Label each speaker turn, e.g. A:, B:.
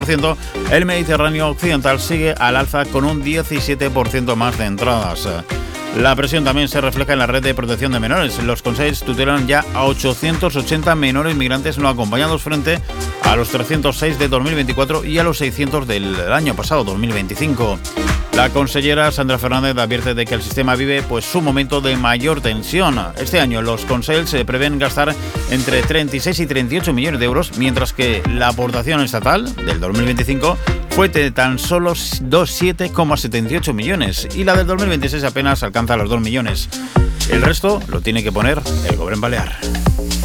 A: El Mediterráneo occidental sigue al alza con un 17% más de entradas. La presión también se refleja en la red de protección de menores. Los Consells tutelan ya a 880 menores migrantes no acompañados frente a los 306 de 2024 y a los 600 del año pasado, 2025. La consellera Sandra Fernández advierte de que el sistema vive su momento de mayor tensión. Este año los Consells se prevén gastar entre 36 y 38 millones de euros, mientras que la aportación estatal del 2025 fue de tan solo 7,78 millones y la del 2026 apenas alcanza los 2 millones. El resto lo tiene que poner el Gobierno Balear.